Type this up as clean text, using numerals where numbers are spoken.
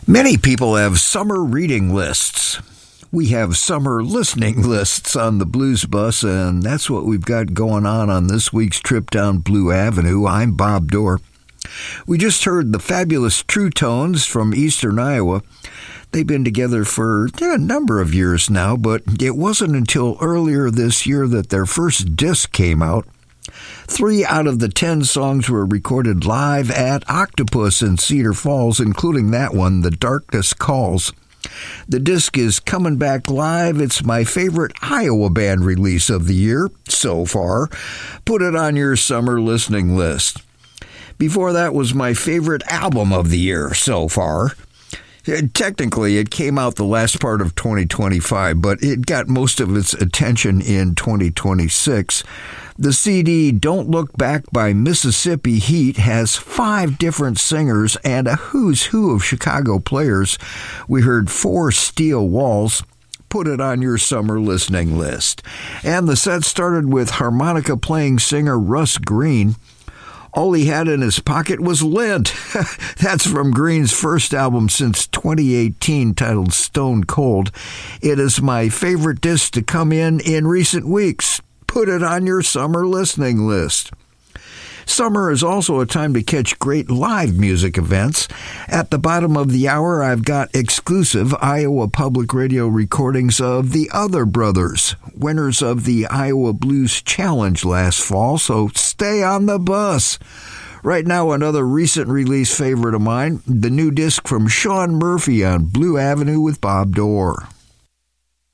Many people have summer reading lists. We have summer listening lists on the Blues Bus, and that's what we've got going on this week's trip down Blue Avenue. I'm Bob Dorr. We just heard the fabulous True Tones from Eastern Iowa. They've been together for a number of years now, but it wasn't until earlier this year that their first disc came out. 3 out of the 10 songs were recorded live at Octopus in Cedar Falls, including that one, The Darkness Calls. The disc is coming back live. It's my favorite Iowa band release of the year so far. Put it on your summer listening list. Before that was my favorite album of the year so far. Technically, it came out the last part of 2025, but it got most of its attention in 2026. The CD Don't Look Back by Mississippi Heat has 5 different singers and a who's who of Chicago players. We heard 4 Steel Walls. Put it on your summer listening list. And the set started with harmonica-playing singer Russ Green. All he had in his pocket was lint. That's from Green's first album since 2018, titled Stone Cold. It is my favorite disc to come in recent weeks. Put it on your summer listening list. Summer is also a time to catch great live music events. At the bottom of the hour, I've got exclusive Iowa Public Radio recordings of the Other Brothers, winners of the Iowa Blues Challenge last fall, so stay on the bus. Right now, another recent release favorite of mine, the new disc from Sean Murphy on Blue Avenue with Bob Dorr.